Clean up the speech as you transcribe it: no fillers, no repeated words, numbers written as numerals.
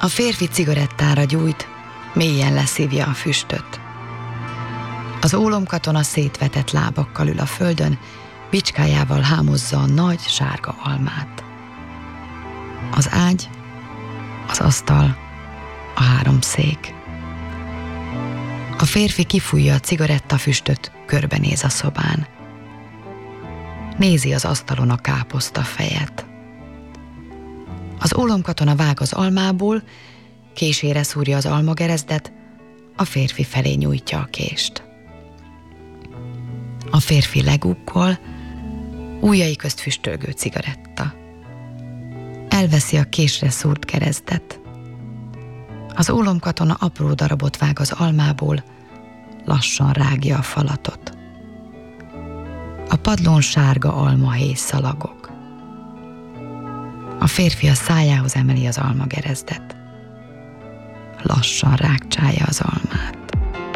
A férfi cigarettára gyújt, mélyen leszívja a füstöt. Az ólomkatona szétvetett lábakkal ül a földön, bicskájával hámozza a nagy, sárga almát. Az ágy, az asztal, a 3 szék. A férfi kifújja a cigarettafüstöt, körbenéz a szobán. Nézi az asztalon a káposzta fejet. Az ólomkatona vág az almából, késére szúrja az almagerezdet, a férfi felé nyújtja a kést. A férfi legukkol, ujjai közt füstölgő cigaretta. Elveszi a késre szúrt keresztet. Az ólomkatona apró darabot vág az almából, lassan rágja a falatot. A padlón sárga almahéj szalagok. A férfi a szájához emeli az almagerezdet. Lassan rágcsálja az almát.